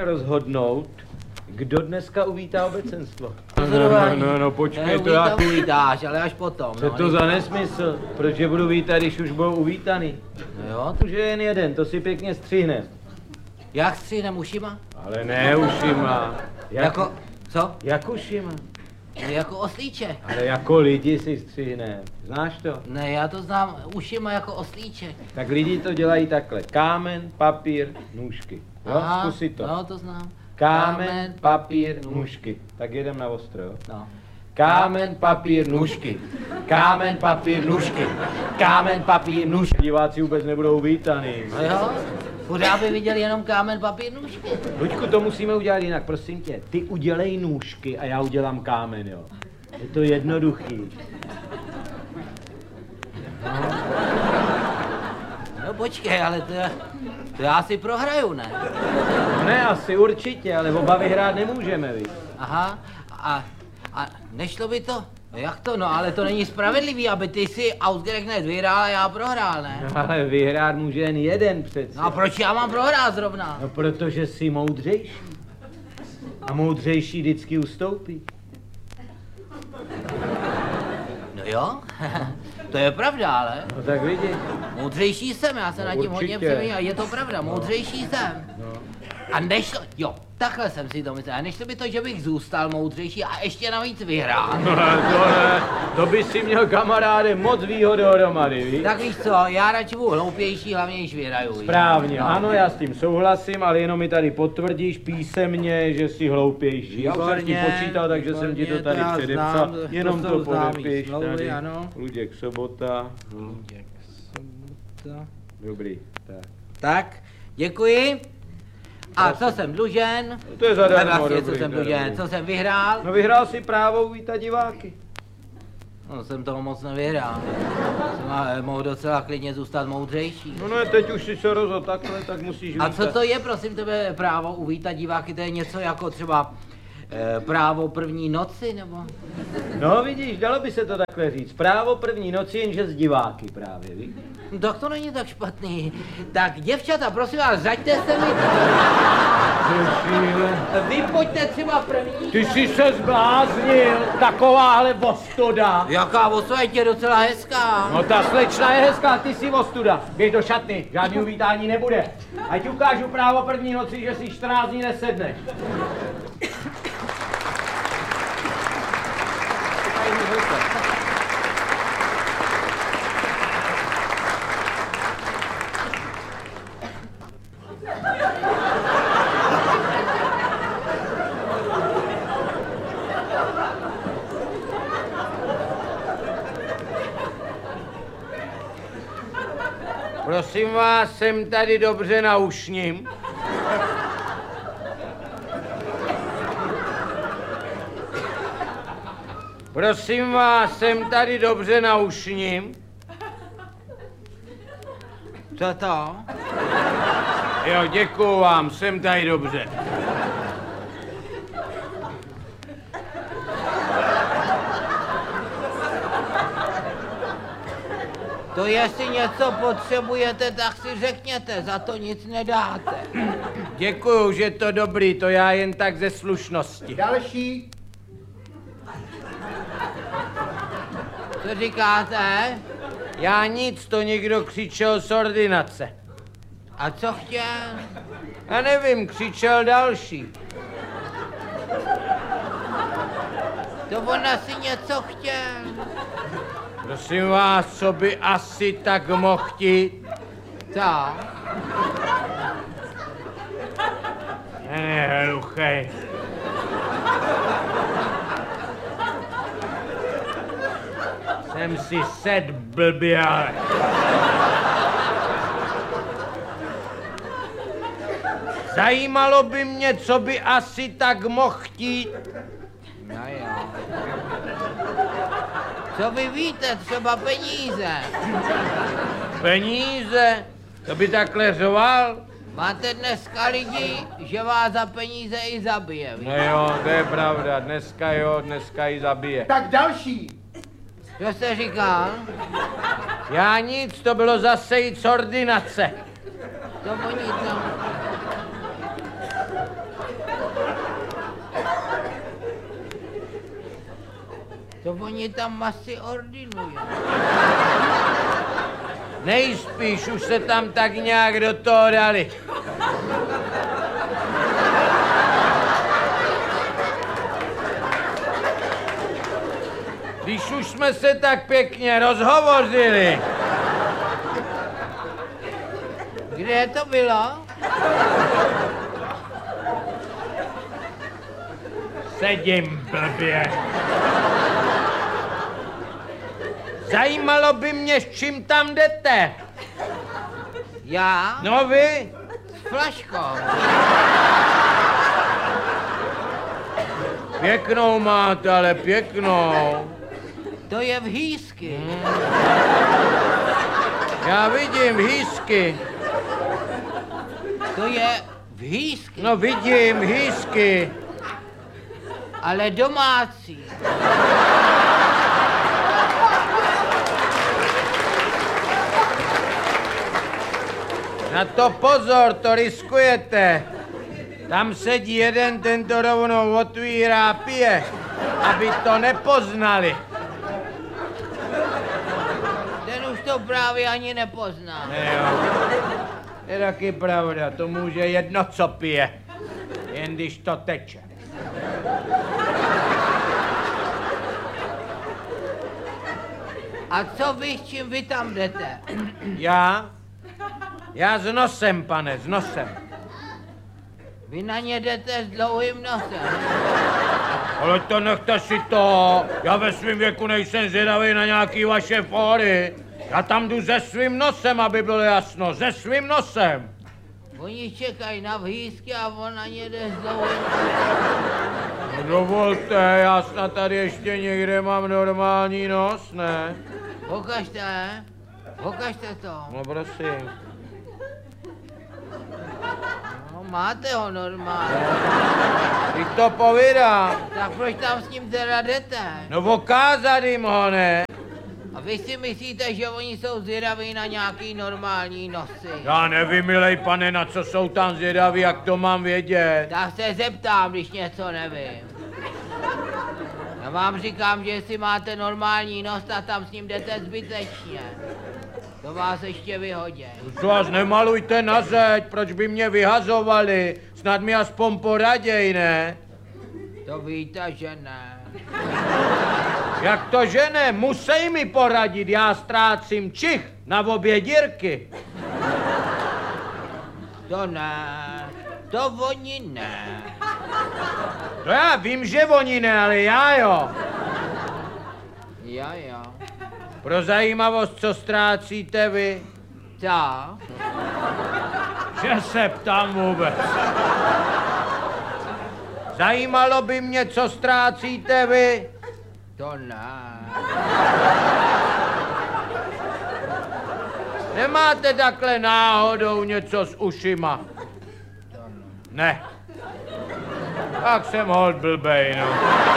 rozhodnout, kdo dneska uvítá obecenstvo. No, počkej, to já... uvítáš, ale až potom. Co to za nesmysl? Proč je budu vítat, když už budou uvítaný? No jo. Už je jen jeden, to si pěkně střihnem. Jak střihnem ušima? Ale ne ušima. Jako, co? Jak ušima? No, jako oslíček. Ale jako lidi si střihnem. Znáš to? Ne, já to znám ušima jako oslíček. Tak lidi to dělají takhle. Kámen, papír, nůžky. Jo, Aha, zkus si to. No, to znám. Kámen, papír, nůžky. Tak jedem na ostro, jo? No. Kámen, papír, nůžky. Kámen, papír, nůžky. Kámen, papír, nůžky. Diváci vůbec nebudou vítaný. No jo, pořád by viděli jenom kámen, papír, nůžky. Luďku, to musíme udělat jinak, prosím tě. Ty udělej nůžky a já udělám kámen, jo. Je to jednoduchý. No počkej, ale to já si prohraju, ne? No ne, asi určitě, ale oba vyhrát nemůžeme, víš. Aha, a nešlo by to? No jak to? No ale to není spravedlivý, aby ty si ausgerechnet vyhrál a já prohrál, ne? No, ale vyhrát může jen jeden přece. No a proč já mám prohrát zrovna? No protože jsi moudřejší. A moudřejší vždycky ustoupí. No jo, to je pravda, ale. No tak vidíš. Moudřejší jsem, já se nad tím hodně přemýšlím a je to pravda, moudřejší jsem. No. A nešlo, jo, takhle jsem si to myslel, a nešlo by to, že bych zůstal moudřejší a ještě navíc vyhrál. No ne, to by si měl kamaráde moc výhod dohromady, víš? Tak víš co, já radši budu hloupější, hlavně když vyhraju. Správně, no. Ano, já s tím souhlasím, ale jenom mi tady potvrdíš písemně, že jsi hloupější. Já už jsem ti počítal, takže jsem ti to tady předepsal. Jenom to podepiš tady. Luděk Sobota. Luděk Sobota. Dobrý, tak. Tak, děkuji. A co jsem dlužen? To je zadarmo, vlastně, dobrý, co jsem dlužen, co jsem vyhrál? No vyhrál si právo uvítat diváky. No jsem toho moc nevyhrál. Jsem mohl docela klidně zůstat moudřejší. No ne, teď už si se rozhodl takhle, tak musíš vítat. A co to je, prosím tebe, právo uvítat diváky? To je něco jako třeba právo první noci, nebo? No vidíš, dalo by se to takhle říct. Právo první noci, jenže z diváky právě, víš? No, tak to není tak špatný. Tak děvčata, prosím vás, řaďte se mi. Vy pojďte třeba první. Ty jsi se zbláznil, takováhle ostuda. Jaká ostuda, je docela hezká. No ta slečna je hezká, ty jsi ostuda. Běž do šatny, žádný uvítání nebude. Ať ukážu právo první noci, že si 14 dní nesedneš. Prosím vás, jsem tady dobře na ušním. Prosím vás, jsem tady dobře na ušním. Co to? Jo, děkuju vám, jsem tady dobře. To jestli něco potřebujete, tak si řekněte, za to nic nedáte. Děkuju, že to dobrý, to já jen tak ze slušnosti. Další. Co říkáte? Já nic, to někdo křičel z ordinace. A co chtěl? Já nevím, křičel další. To on asi něco chtěl. Prosím vás, co by asi tak mohl chtít? Co? Ne, hluchej. Jsem si sed blbě, ale... Zajímalo by mě, co by asi tak mohl chtít. No jo. Co vy víte, třeba peníze? Peníze? To by takhle řoval? Máte dneska lidi, že vás za peníze i zabije, víš? No jo, to je pravda, dneska jo, dneska ji zabije. Tak další. Co jste říkal? Já nic, to bylo zase jít z ordinace. To oni tam... To oni tam asi ordinují. Nejspíš už se tam tak nějak do toho dali. Když už jsme se tak pěkně rozhovořili. Kde to bylo? Sedím blbě. Zajímalo by mě, s čím tam jdete. Já? No vy? S flaškou. Pěknou máte, ale pěknou. To je v hýsky. Já vidím hýsky. To je v hýsky. No vidím hýsky. Ale domácí. Na to pozor, to riskujete. Tam sedí jeden, ten to rovnou otvírá a pije, aby to nepoznali. Ten už to právě ani nepozná. Je taky pravda, to může jedno, co pije, jen když to teče. A co vy, s čím vy tam jdete? Já s nosem, pane, s nosem. Vy na ně jdete s dlouhým nosem. Ale to nechte si to. Já ve svém věku nejsem zvědavý na nějaký vaše fóry. Já tam jdu se svým nosem, aby bylo jasno, se svým nosem. Oni čekají na vhýzky a on na ně jde s dlouhým nosem. No dovolte, já snad tady ještě někde mám normální nos, ne? Pokažte to. No prosím. No, máte ho normálně. Teď to povídám. Tak proč tam s ním teda jdete? No okázat jim ho, ne? A vy si myslíte, že oni jsou zvědaví na nějaký normální nosy? Já nevím, milej pane, na co jsou tam zvědaví, jak to mám vědět. Tak se zeptám, když něco nevím. Já vám říkám, že jestli máte normální nos, tak tam s ním jdete zbytečně. To vás ještě vyhodí. Už vás nemalujte na zeď, proč by mě vyhazovali? Snad mi aspoň poraděj, ne? To víte, že ne. Jak to, že ne? Musej mi poradit, já ztrácím čich na obě dírky. To ne, to oni ne. To já vím, že oni ne, ale já jo. Jo. Pro zajímavost, co ztrácíte vy? Tak. Že se ptám vůbec. Zajímalo by mě, co ztrácíte vy? To ne. Nemáte takhle náhodou něco s ušima? To ne. Ne. Tak jsem holt blbej, no.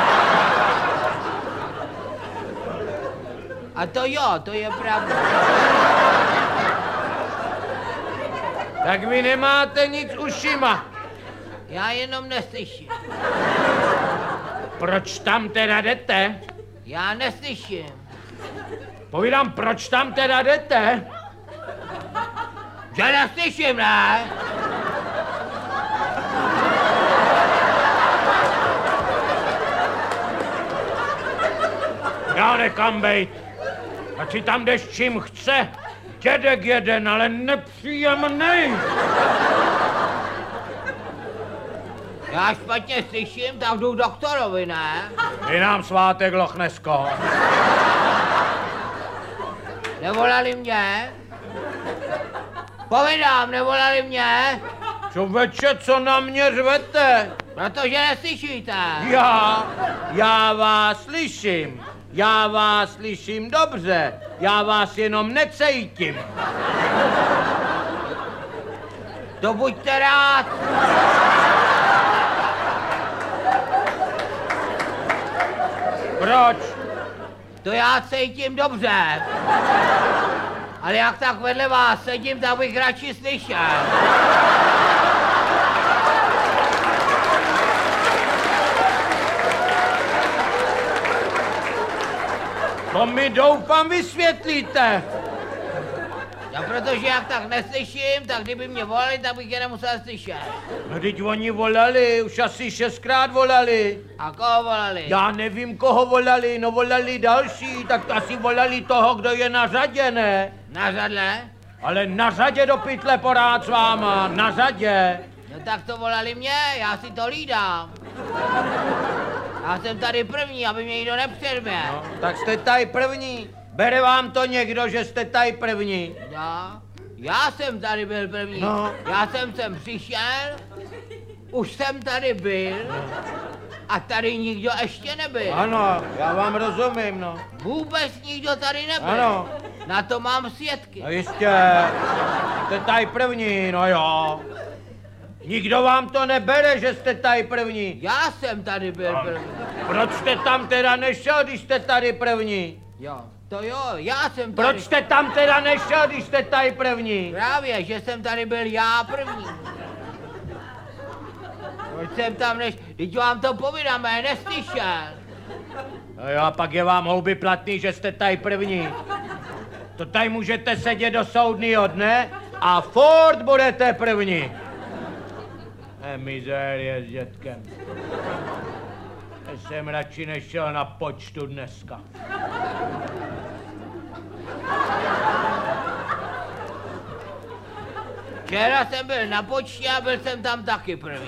A to jo, to je pravda. Tak vy nemáte nic s ušima. Já jenom neslyším. Proč tam teda jdete? Já neslyším. Povídám, proč tam teda jdete? Že neslyším, ne? Já nechám bejt. Ať si tam jdeš čím chce. Dědek jeden, ale nepříjemnej. Já špatně slyším, tak jdu k doktorovi, ne? Je nám svátek Loch Nesko. Nevolali mě? Povídám, nevolali mě? Čověče, co na mě řvete? Protože neslyšíte. Já vás slyším. Já vás slyším dobře. Já vás jenom necítím. To buďte rád. Proč? To já cítím dobře. Ale jak tak vedle vás sedím, tak bych radši slyšel. To mi doufám vysvětlíte. No protože jak tak neslyším, tak kdyby mě volali, tak bych je nemusel slyšet. No teď oni volali, už asi 6krát volali. A koho volali? Já nevím, koho volali, no volali další, tak to asi volali toho, kdo je na řadě, ne? Na řadle? Ale na řadě do pytle porád s váma, na řadě. No tak to volali mě, já si to hlídám. Já jsem tady první, aby mě nikdo nepředměl. No, tak jste tady první. Bere vám to někdo, že jste tady první? Já jsem tady byl první. No. Já jsem sem přišel, už jsem tady byl a tady nikdo ještě nebyl. Ano, já vám rozumím, no. Vůbec nikdo tady nebyl. Ano. Na to mám svědky. No jistě, jste tady první, no jo. Nikdo vám to nebere, že jste tady první. Já jsem tady byl první. Proč jste tam teda nešel, když jste tady první? Jo, to jo, já jsem tady. Proč jste tam teda nešel, když jste tady první? Právě, že jsem tady byl já první. Proč jsem tam Teď vám to povídám, já neslyšel. No jo, a pak je vám houby platný, že jste tady první. To tady můžete sedět do soudního dne a furt budete první. Mizérie s dětkem. Jsem radši nešel na počtu dneska. Včera jsem byl na počtě a byl jsem tam taky první.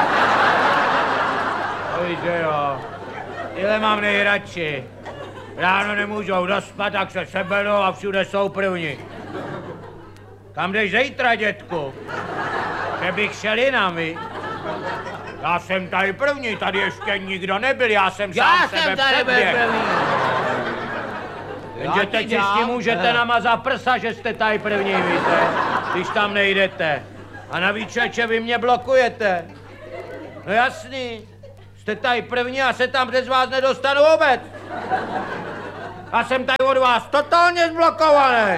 Víš, že jo. Tyhle mám nejradši. Ráno nemůžou dospat, tak se seberou a všude jsou první. Kam jdeš zítra, dětku? Že bych šel jinam, vy? Já jsem tady první, tady ještě nikdo nebyl, já jsem sám sebe předběh. Jenže teď si s tím můžete namazat prsa, že jste tady první, víte, když tam nejdete. A navíc, čeče, vy mě blokujete. No jasný, jste tady první a se tam přes vás nedostanu vůbec. Já jsem tady od vás totálně zblokovaný.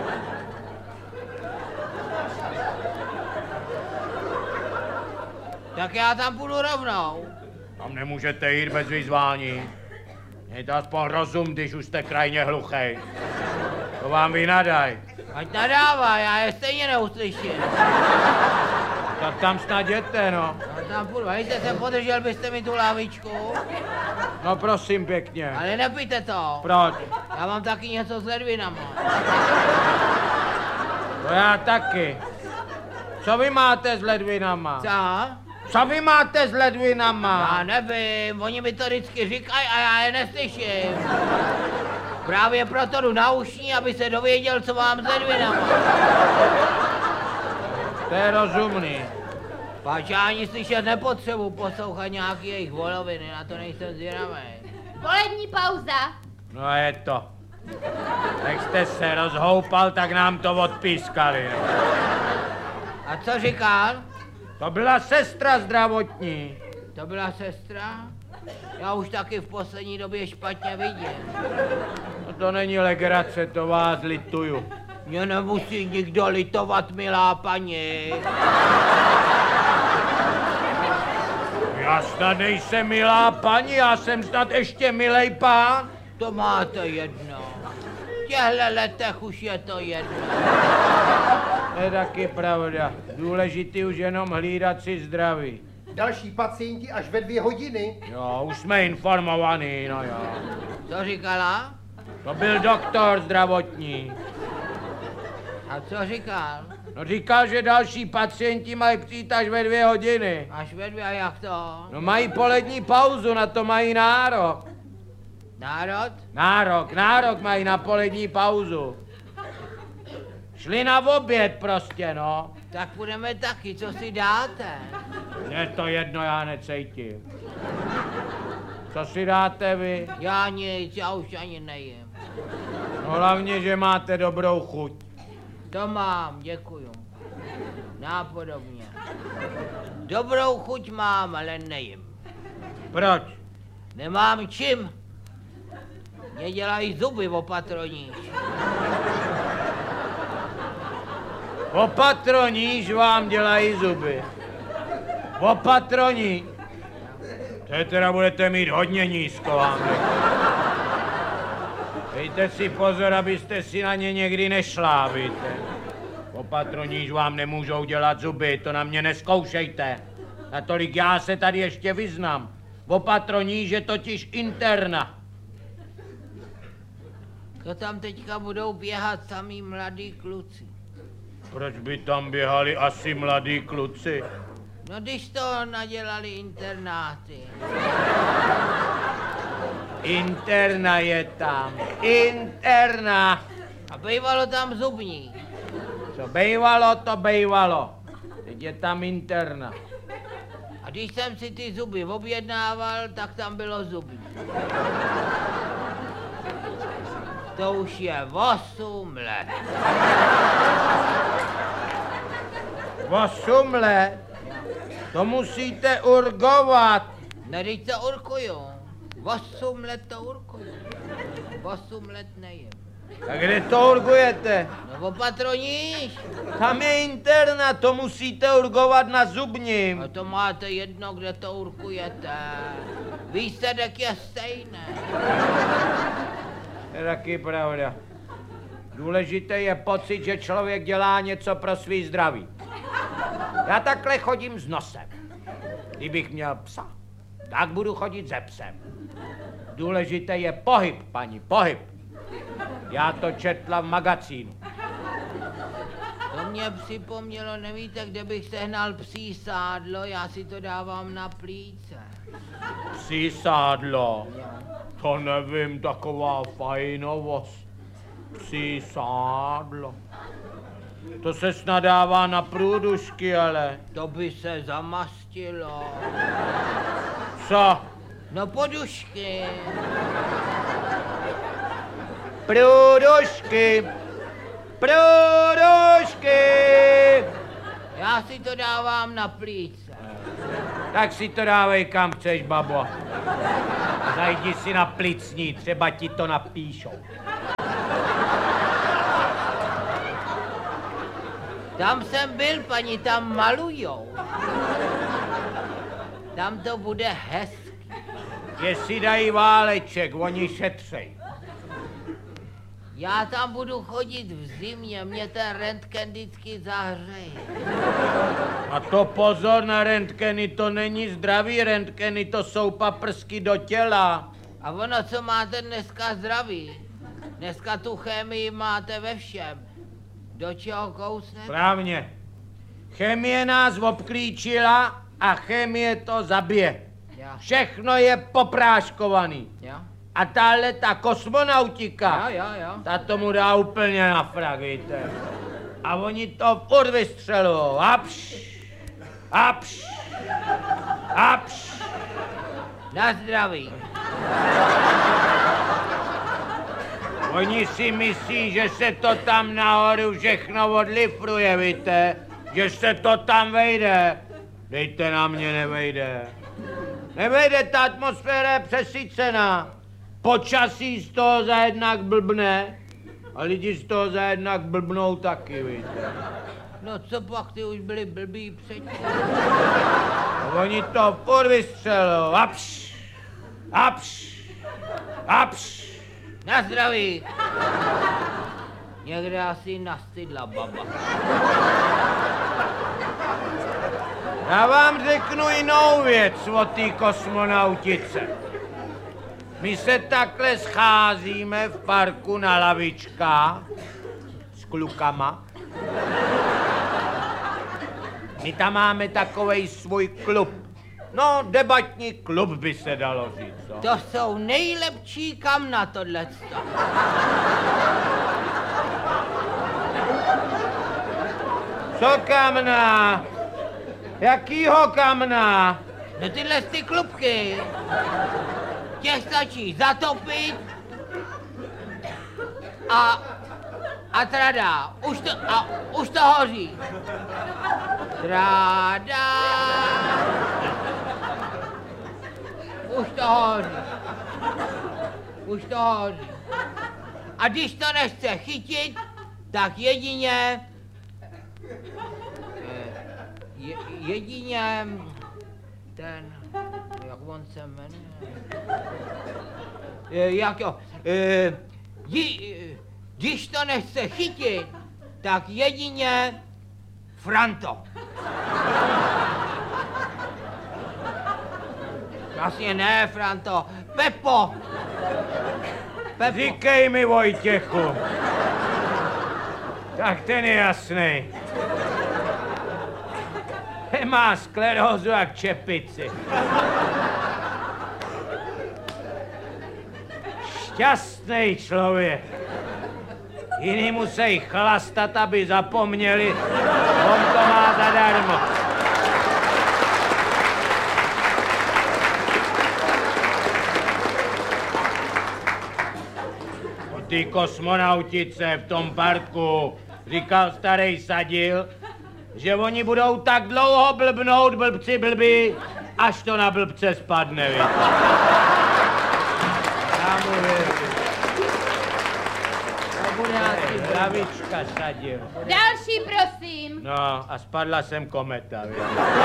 Tak já tam půjdu rovnou. Tam nemůžete jít bez vyzvání. Mějte aspoň rozum, když už jste krajně hluchej. To vám vynadaj. Ať nadává, já je stejně neuslyším. Tak tam snad jděte, no. Já tam půjdu, hejte se, podržel byste mi tu lávičku. No prosím pěkně. Ale nepijte to. Proč? Já mám taky něco s ledvinama. To já taky. Co vy máte s ledvinama? Co? Co vy máte s ledvinama? Já nevím, oni mi to vždycky říkají a já je neslyším. Právě proto jdu na ušní, aby se dověděl, co mám s ledvinama. To je rozumný. Páč já ani slyšet nepotřebuji poslouchat nějaký jejich voloviny, na to nejsem zvědavý. Polední pauza. No a je to. Jak jste se rozhoupal, tak nám to odpískali. A co říkal? To byla sestra zdravotní. To byla sestra? Já už taky v poslední době špatně vidím. No to není legrace, to vás lituju. Mě nemusí nikdo litovat, milá paní. Já snad nejsem milá paní, já jsem snad ještě milej pán. To máte jedno. V těchto letech už je to jedno. To je taky pravda. Důležitý už jenom hlídat si zdraví. Další pacienti až ve 2 hodiny. Jo, už jsme informovaní, no jo. Co říkala? To byl doktor zdravotní. A co říkal? No říkal, že další pacienti mají přijít až ve 2 hodiny. Až ve 2, a jak to? No mají polední pauzu, na to mají nárok. Národ? Nárok mají na polední pauzu. Šli na oběd prostě, no. Tak půjdeme taky, co si dáte? Je to jedno, já necítím. Co si dáte vy? Já nic, já už ani nejím. No hlavně, že máte dobrou chuť. To mám, děkuju. Nápodobně. Dobrou chuť mám, ale nejím. Proč? Nemám čím. Mě dělají zuby opatroníž. Opatroníž vám dělají zuby. Opatroní. To je teda budete mít hodně nízko, vám řeknu. Dejte si pozor, abyste si na ně někdy nešla, víte. Opatroníž vám nemůžou dělat zuby, to na mě neskoušejte. Natolik já se tady ještě vyznám. Opatroníž je totiž interna. To tam teďka budou běhat samý mladí kluci. Proč by tam běhali asi mladí kluci? No když to nadělali internáty. Interna je tam. Interna. A bývalo tam zubní. Co bejvalo, to bejvalo. Teď je tam interna. A když jsem si ty zuby objednával, tak tam bylo zubní. To už je 8 let. 8 let? To musíte urgovat. No teď to urkuju. 8 let to urkuju. 8 let nejím. Tak kde to urgujete? No opatroníš. Tam je interna, to musíte urgovat na zubním. A to máte jedno, kde to urkujete. Výsledek je stejný. To je taky pravda. Důležité je pocit, že člověk dělá něco pro svý zdraví. Já takhle chodím s nosem. Kdybych měl psa, tak budu chodit se psem. Důležité je pohyb, paní, pohyb. Já to četla v magazínu. To mě připomnělo, nevíte, kde bych sehnal psí sádlo, já si to dávám na plíce. Psí sádlo? To nevím, taková fajnovost. Psí sádlo. To se snad dává na průdušky, ale... To by se zamastilo. Co? No podušky. Průdušky! Průdušky! Já si to dávám na plíce. Tak si to dávej kam chceš, babo. Zajdi si na plicní, třeba ti to napíšou. Tam jsem byl, paní, tam malujou. Tam to bude hezky. Jestli dají váleček, oni šetřej. Já tam budu chodit v zimě, mě ten rentgen vždycky zahřeje. A to pozor na rentgeny, to není zdravý rentgeny, to jsou paprsky do těla. A ono, co máte dneska zdraví? Dneska tu chemii máte ve všem. Do čeho kousnete? Správně. Chemie nás obklíčila a chemie to zabije. Jo. Všechno je popráškovaný. Jo? A tahle ta kosmonautika, Jo. ta tomu dá úplně na frak, víte. A oni to furt vystřelujou. Apš, apš, apš. Na zdraví. Oni si myslí, že se to tam nahoru všechno odlifruje, víte? Že se to tam vejde. Dejte na mě, nevejde. Nevejde, ta atmosféra je přesycená. Počasí z toho zajednak blbne a lidi z toho zajednak blbnou taky, víte. No co pak, ty už byli blbý předtím. Oni to furt vystřelou. Apš, apš, apš. Na zdraví. Někde asi nastydla baba. Já vám řeknu jinou věc o té kosmonautice. My se takhle scházíme v parku na lavičkách s klukama. My tam máme takovej svůj klub. No, debatní klub by se dalo říct, co? To jsou nejlepší kam na tohleto. Co kamna? Jakýho kamna? No tyhle ty klubky. Těch stačí zatopit a trada. Už to hoří. Trada. Už to hoří. Už to hoří. A když to nechce chytit, tak jedině ten, jak on se jmenuje, Když to nechce chytit, tak jedině Franto. Vlastně ne, Franto. Pepo. Říkej mi, Vojtěchu. Tak ten je jasný. Má sklerózu jak čepici. Šťastný člověk. Jiní musí chlastat, aby zapomněli. On to má zadarmo. O té kosmonautice v tom parku říkal starý Sadil, že oni budou tak dlouho blbnout, blbci blbí, až to na blbce spadne, víte. Já mu věřím. To bude asi hlavička, Sadil. Další, prosím. No, a spadla jsem kometa, víte.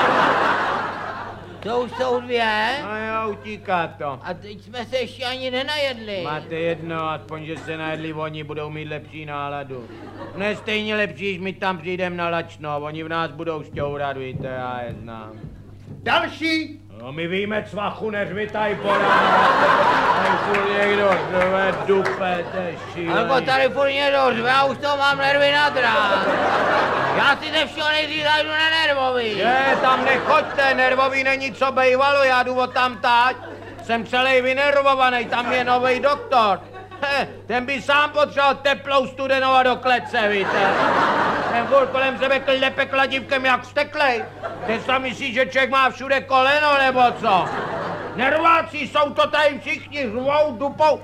To už jsou 2. No jo, utíká to. A teď jsme se ještě ani nenajedli. Máte jedno, aspoň, že se najedli, oni budou mít lepší náladu. No je stejně lepší, když my tam přijdem na lačno, oni v nás budou šťourat, víte, já je znám. Další. No my víme cvachu, neřvitaj porád. Tady furt někdo řve, dupe, to je šílený. Alko, tady furt někdo řve, já už to mám nervy nad rád. Já si ze všeho nejdřív zajdu na nervový. Je, tam nechoďte, nervový není co bejvalo, já jdu odtamtať. Jsem celý vynervovaný, tam je nový doktor. Ten by sám potřeboval teplou studenou a do klece, víte. Ten furt kolem sebe klepe kladívkem jak vzteklej. Ten se myslí, že člověk má všude koleno, nebo co? Nerváci jsou to tady všichni, řvou, dupou.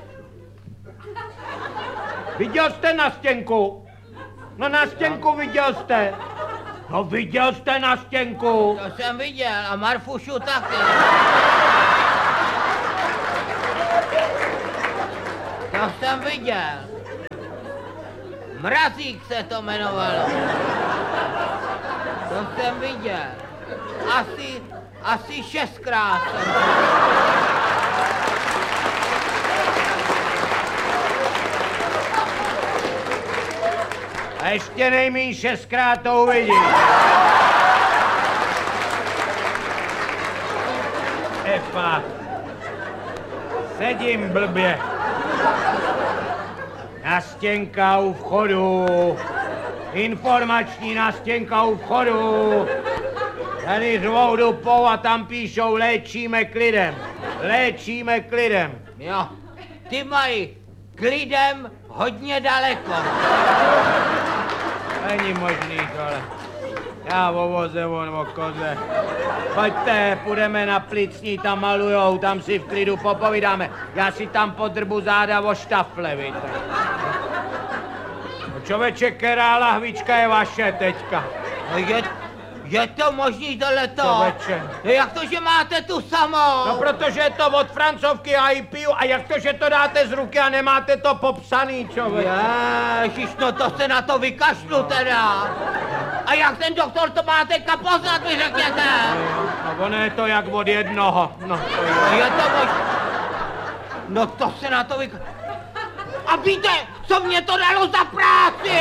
Viděl jste na stěnku? No na stěnku viděl jste. No viděl jste na stěnku. To jsem viděl a Marfušu taky. To jsem viděl. Mrazík se to jmenovalo. To jsem viděl. Asi 6krát jsem to A ještě nejmíň 6krát to uvidíš. Epa. Sedím blbě. Nastěnka u vchodu. Informační nastěnka u vchodu. Tady řvou dupou a tam píšou léčíme klidem. Léčíme klidem. Jo, ty mají klidem hodně daleko. Není možný tohle. Já o voze, on o koze. Pojďte, půjdeme na Plicní, tam malujou, tam si v klidu popovídáme. Já si tam podrbu záda o štafle, víte. No člověče, která lahvička je vaše teďka? No je to možný tohleto? Člověče. No jak to, že máte tu samou? No protože je to od Francovky a ji piju a jak to, že to dáte z ruky a nemáte to popsaný, člověče. Ježiš, no to se na to vykašlu teda. A jak ten doktor to má teďka poznat, vy řekněte? No ono je to jak od jednoho. No, to je to možný. No to se na to vykašlu. A víte, co mě to dalo za práci?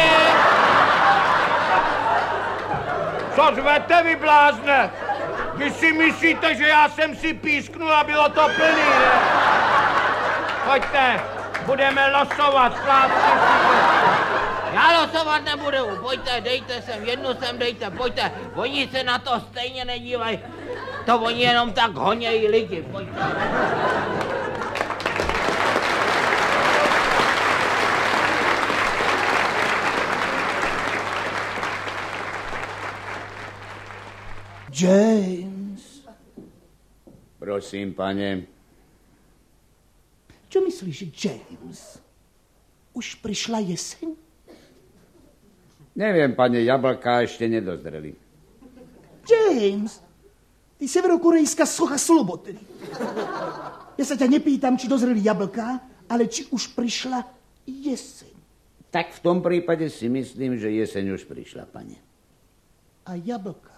Co řvete, vy blázne? Vy si myslíte, že já jsem si písknul a bylo to plný, ne? Pojďte, budeme losovat, chlapci. Já losovat nebudu, pojďte, dejte sem, dejte, pojďte. Oni se na to stejně nedívají. To oni jenom tak honějí lidi, pojďte. James. Prosím, pane. Čo myslíš, James? Už prišla jeseň? Neviem, pane, jablká ešte nedozreli. James, ty severokorejská socha sloboty. Ja sa ťa nepýtam, či dozreli jablká, ale či už prišla jeseň. Tak v tom prípade si myslím, že jeseň už prišla, pane. A jablká?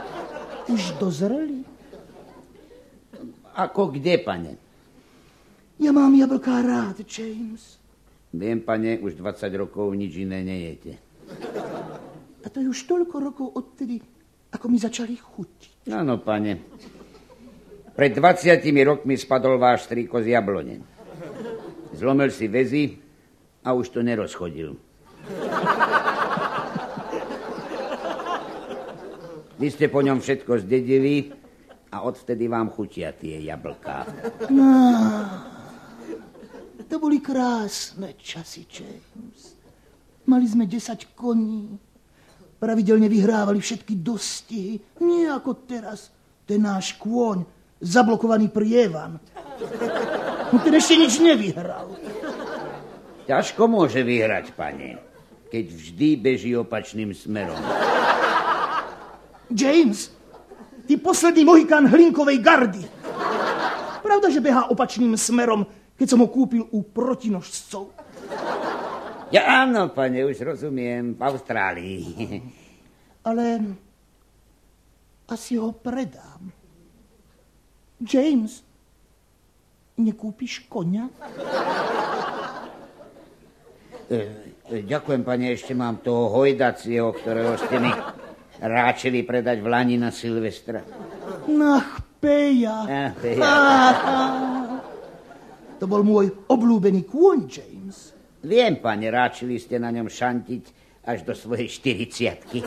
Už dozreli? Ako kde, pane? Ja mám jablká rád, James. Viem, pane, už 20 rokov nič iné nejete. A to je už toľko rokov odtedy, ako mi začali chutiť. Áno, pane. Pred 20 rokmi spadol váš strýko z jablone. Zlomil si väzy a už to nerozchodil. Vy ste po ňom všetko zdedili a odvtedy vám chutia tie jablká. No, to boli krásne časy, James. Mali sme 10 koní. Pravidelne vyhrávali všetky dostihy. Nie ako teraz. Ten náš kôň, zablokovaný prievan. No ten ešte nič nevyhral. Ťažko môže vyhrať, pane, keď vždy beží opačným smerom. James, ty posledný mohikán hlinkovej gardy. Pravda, že behá opačným smerom, keď som ho kúpil u protinožcov? Ja áno, pane, už rozumiem, v Austrálii. Ale asi ho predám. James, nekúpiš koňa? Ďakujem, pane, ešte mám toho hojdacieho, ktorého ste mi ráčili predať v Lani na Silvestra. Ach, Peja. Peja. To bol môj obľúbený kôň, James. Viem, pane, ráčili ste na ňom šantiť až do svojej 40-ky.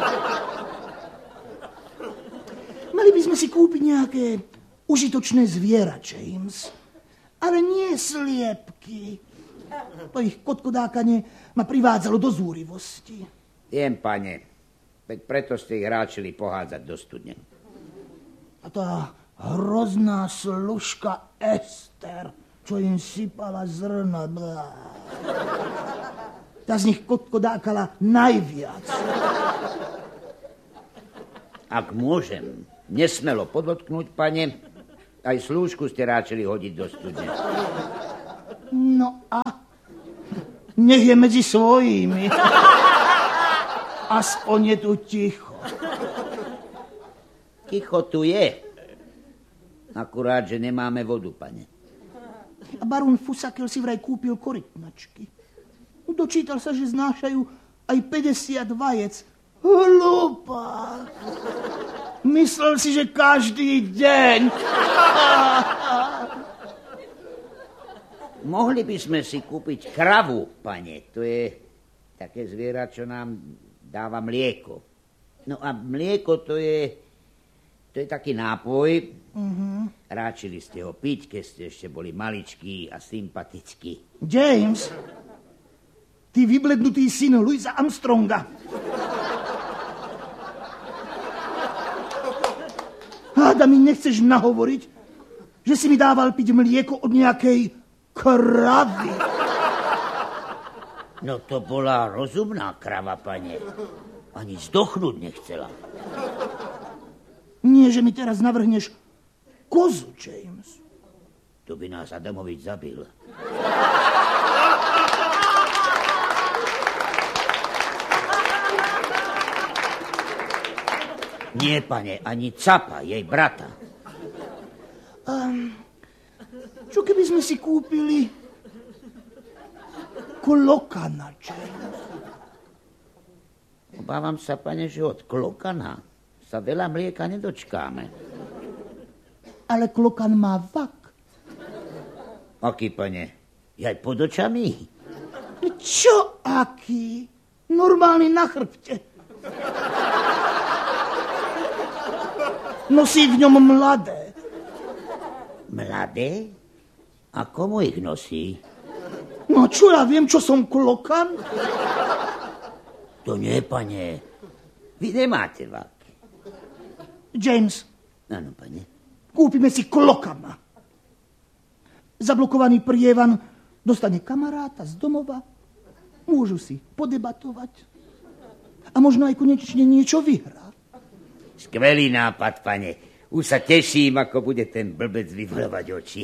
Mali by sme si kúpiť nejaké užitočné zviera, James. Ale nie sliepky. To ich kotkodákanie ma privádzalo do zúrivosti. Viem, pane. Veď preto ste ich ráčili pohádzať do studne. A tá hrozná služka Ester, čo im sypala zrna. Tá z nich kotkodákala najviac. Ak môžem nesmelo podotknúť, pane, aj slúžku ste ráčili hodiť do studne. No a nech je medzi svojimi. Aspoň je tu ticho. Ticho tu je. Akurát, že nemáme vodu, pane. A barón Fusakel si vraj kúpil korytnačky. Dočítal sa, že znášajú aj 50 vajec. Hlupák. Myslel si, že každý deň. Mohli by sme si kúpiť kravu, pane. To je také zviera, čo nám dáva mlieko. No a mlieko to je taký nápoj. Ráčili ste ho piť, keď ste ešte boli maličkí a sympatickí. James, ty vyblednutý syn Louisa Armstronga. Háda mi nechceš nahovoriť, že si mi dával piť mlieko od nejakej kravy. No to bola rozumná krava, pane. Ani zdochnúť nechcela. Nie, že mi teraz navrhneš kozu, James. To by nás Adamovič zabil. Nie, pane, ani Capa, jej brata. Čo keby sme si kúpili klokana, James? Obávam sa, pane, že od klokana sa veľa mlieka nedočkáme. Ale klokan má vak. Aký, pane? Je aj pod očami? Čo aký? Normálny na chrbte. Nosí v ňom mladé. Mladé? A komu ich nosí? No čo ja viem, čo som klokan? To nie, pane. Vy nemáte vak. James. Áno, pane. Kúpime si klokana. Zablokovaný prievan dostane kamaráta z domova. Môžu si podebatovať. A možno aj konečne niečo vyhrá. Skvelý nápad, pane. Už sa teším, ako bude ten blbec vyvľovať oči.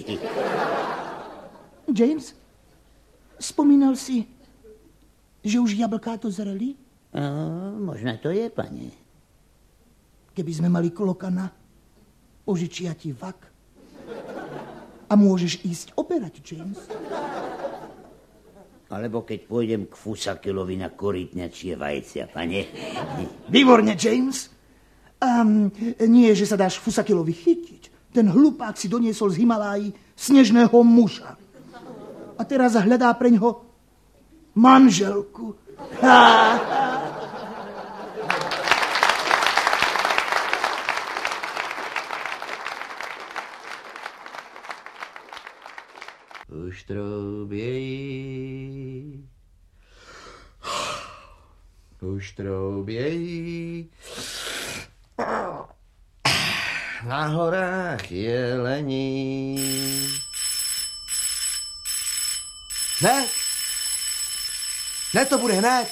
James, spomínal si, že už jablká to zreli? Možno to je, pane. Keby sme mali klokana, požičia ti vak. a môžeš ísť oberať, James. Alebo keď pôjdem k Fusakelovi na korytňačie vajcia, pane. Výborne, James. Nie, že sa dáš Fusakelovi chytiť. Ten hlupák si doniesol z Himalájí snežného muža. A teraz hľadá preňho manželku. Už troubějí, už troubějí, na horách jelení. Hned, hned to bude, hned.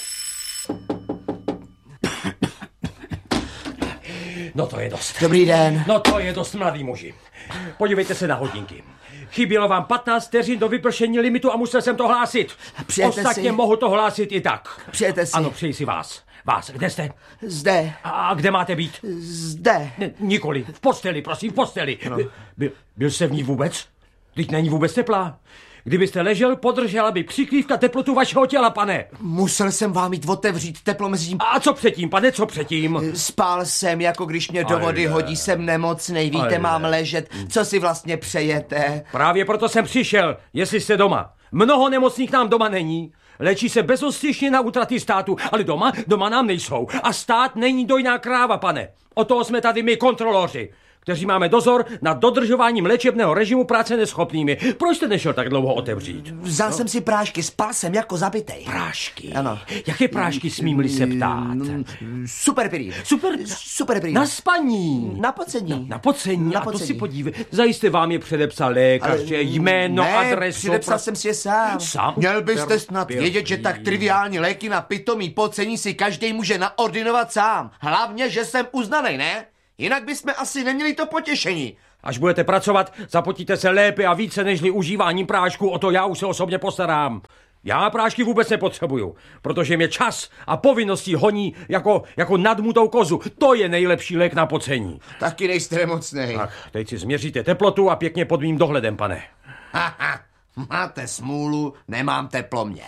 No to je dost. Dobrý den. No to je dost, mladý muži. Podívejte se na hodinky. Chybělo vám 15 vteřin do vypršení limitu a musel jsem to hlásit. Přijete Ostatně si? mohu to hlásit i tak. Přijete si? Ano, přeji si vás. Vás, kde jste? Zde. A kde máte být? Zde. Nikoli, v posteli, prosím, v posteli. No. Byl jste v ní vůbec? Teď není vůbec teplá. Kdybyste ležel, podržela by přikrývka teplotu vašeho těla, pane. Musel jsem vám jít otevřít teplo mezi tím. A co předtím, pane, co předtím? Spál jsem, jako když mě do vody hodí, jsem nemocnej, víte, mám ležet. Co si vlastně přejete? Právě proto jsem přišel, jestli jste doma. Mnoho nemocných nám doma není. Léčí se bezostyšně na útraty státu, ale doma nám nejsou. A stát není dojná kráva, pane. O toho jsme tady my, kontroloři, kteří máme dozor nad dodržováním léčebného režimu práce neschopnými. Proč jste nešel tak dlouho otevřít? Vzal jsem si prášky, spal jsem jako zabitej. Prášky? Ano. Jaké prášky, smím-li se ptát? Superpirín. Superpirín. Na spaní. Na pocení. Na pocení. Na A to pocení. si podívej. Zajisté vám je předepsal lékař, že jméno, ne, adresu. předepsal jsem si je sám. Sám? Měl byste snad vědět, že tak triviální léky na pitomý pocení si každý může naordinovat sám. Hlavně, že jsem uznanej, ne? Jinak bychom asi neměli to potěšení. Až budete pracovat, zapotíte se lépe a více nežli užíváním prášku, o to já už se osobně postarám. Já prášky vůbec nepotřebuju, protože mě čas a povinnosti honí jako nadmutou kozu. To je nejlepší lék na pocení. Taky nejste nemocnej. Tak, teď si změříte teplotu a pěkně pod mým dohledem, pane. Haha, máte smůlu, nemám teploměr.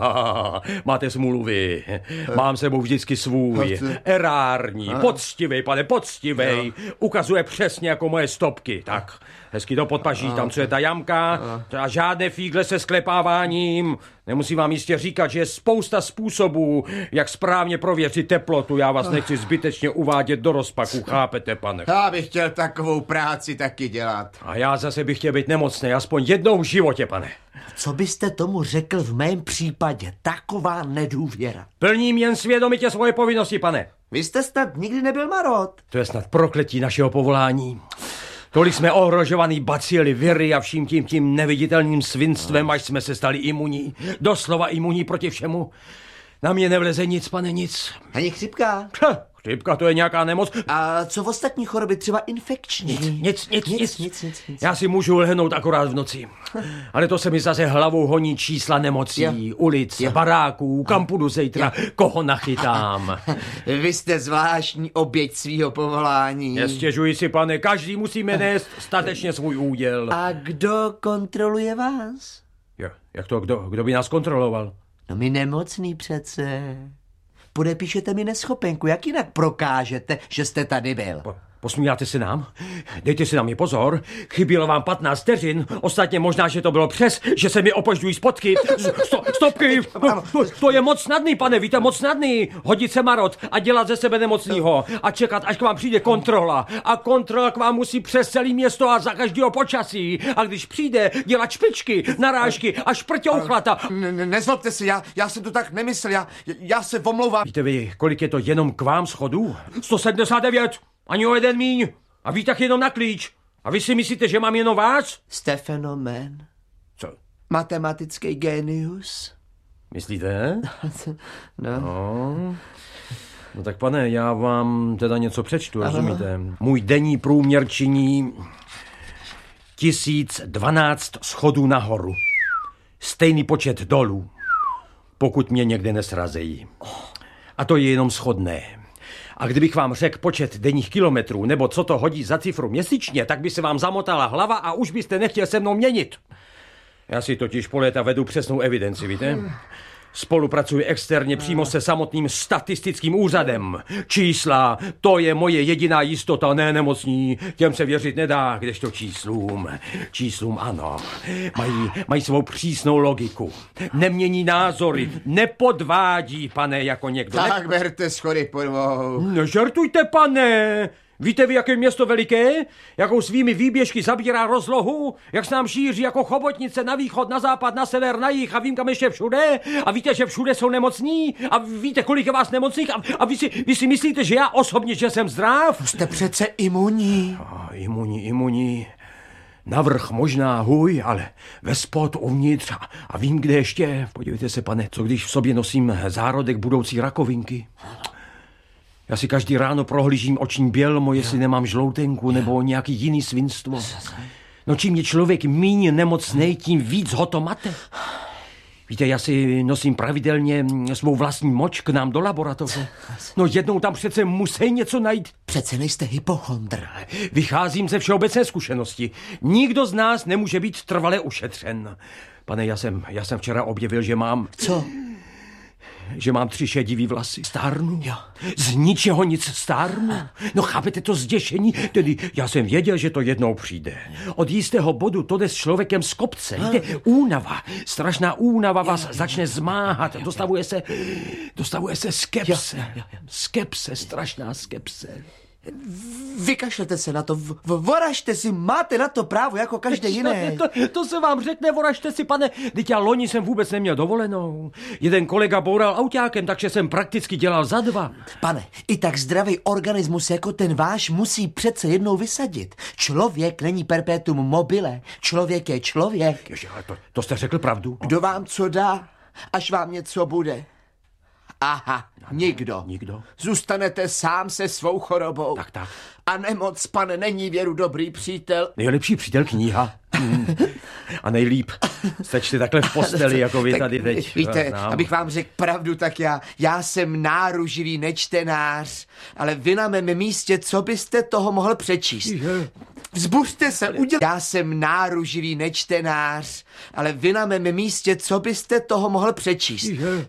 Máte smůlu vy. Mám sebou vždycky svůj. Erární, poctivej, pane, poctivej. Ukazuje přesně jako moje stopky. Tak, hezky do podpaží, tam co je ta jamka. A žádné fígle se sklepáváním. Nemusím vám jistě říkat, že je spousta způsobů, jak správně prověřit teplotu. Já vás nechci zbytečně uvádět do rozpaku, chápete, pane? Já bych chtěl takovou práci taky dělat. A já zase bych chtěl být nemocný, aspoň jednou v životě, pane. Co byste tomu řekl v mém případě? Taková nedůvěra. Plním jen svědomitě svoje povinnosti, pane. Vy jste snad nikdy nebyl marod. To je snad prokletí našeho povolání. Tolik jsme ohrožovaný bacily, viry a vším tím neviditelným svinstvem, až jsme se stali imunní. Doslova imunní proti všemu. Na mě nevleze nic, pane, nic. Ani chřipka? Chřipka, to je nějaká nemoc. A co v ostatní choroby, třeba infekční? Nic. Já si můžu lehnout akorát v noci. Ale to se mi zase hlavou honí čísla nemocí, ulic, baráků, kam půjdu zítra, koho nachytám. Vy jste zvláštní oběť svýho povolání. Nestěžuji si, pane, každý musíme nést statečně svůj úděl. A kdo kontroluje vás? Jak to, kdo by nás kontroloval? No my nemocný přece. Podepíšete mi neschopenku, jak jinak prokážete, že jste tady byl? Posmíváte se nám? Dejte si na mě pozor. Chybělo vám 15 vteřin. Ostatně možná, že to bylo přes, že se mi opožďují spotky. Stopky! To je moc snadný, pane, víte, moc snadný. Hodit se marot a dělat ze sebe nemocnýho. A čekat, až k vám přijde kontrola. A kontrola k vám musí přes celé město a za každého počasí. A když přijde, dělat špičky, narážky a šprťouchlata. Nezlobte se, já jsem to tak nemyslel, já se omlouvám. Víte vy, kolik je to jenom k vám schodů? 179! Ani o jeden míň. A vy tak jenom na klíč. A vy si myslíte, že mám jenom vás? Jste fenomén. Co? Matematický génius. Myslíte? No. No tak pane, já vám teda něco přečtu, rozumíte? Můj denní průměr činí 1012 schodů nahoru. Stejný počet dolů, pokud mě někde nesrazejí. A to je jenom schodné. A kdybych vám řekl počet denních kilometrů, nebo co to hodí za cifru měsíčně, tak by se vám zamotala hlava a už byste nechtěl se mnou měnit. Já si totiž po léta vedu přesnou evidenci, víte? Spolupracuji externě přímo se samotným statistickým úřadem. Čísla, to je moje jediná jistota, ne nemocní. Těm se věřit nedá, kdežto číslům ano. Mají svou přísnou logiku. Nemění názory, nepodvádí, pane, jako někdo. Tak berte schody podvou. Nežartujte, pane. Víte vy, jaké město veliké? Jakou svými výběžky zabírá rozlohu? Jak se nám šíří jako chobotnice na východ, na západ, na sever, na jih a vím kam ještě všude? A víte, že všude jsou nemocní? A víte, kolik je vás nemocných? A vy si myslíte, že já osobně, že jsem zdrav? Jste přece imunní. Imunní. Navrch možná hůj, ale ve spod uvnitř. A vím, kde ještě. Podívejte se, pane, co když v sobě nosím zárodek budoucí rakovinky? Já si každý ráno prohlížím oční bělmo, jestli nemám žloutenku nebo nějaký jiný svinstvo. No čím je člověk míň nemocnej, tím víc ho to mate. Víte, já si nosím pravidelně svou vlastní moč k nám do laboratoře. No jednou tam přece musí něco najít. Přece nejste hypochondr. Vycházím ze všeobecné zkušenosti. Nikdo z nás nemůže být trvale ušetřen. Pane, já jsem včera objevil, že mám... Co? Že mám 3 šedivý vlasy. Stárnu? Jo. Z ničeho nic stárnu? No chápete to zděšení? Tedy já jsem věděl, že to jednou přijde. Od jistého bodu to jde s člověkem z kopce. Víte, únava, strašná únava vás začne zmáhat. Dostavuje se skepse. Skepse, strašná skepse. Vykašlete se na to, voražte si, máte na to právo jako každé jiné. To se vám řekne, voražte si, pane. Vždyť já loni jsem vůbec neměl dovolenou. Jeden kolega boural autákem, takže jsem prakticky dělal za 2. Pane, i tak zdravý organismus jako ten váš musí přece jednou vysadit. Člověk není perpetuum mobile, člověk je člověk. Ježi, ale to jste řekl pravdu. Kdo vám co dá, až vám něco bude? Aha, nikdo. Zůstanete sám se svou chorobou. Tak. A nemoc, pane, není věru dobrý přítel. Nejlepší přítel kniha. A nejlíp sečte takhle v posteli, jako vy tady teď. Víte, abych vám řekl pravdu, tak já jsem náruživý nečtenář, ale vy na mém místě, co byste toho mohl přečíst? Vzbuřte se, Já jsem náruživý nečtenář, ale vy na mém místě, co byste toho mohl přečíst?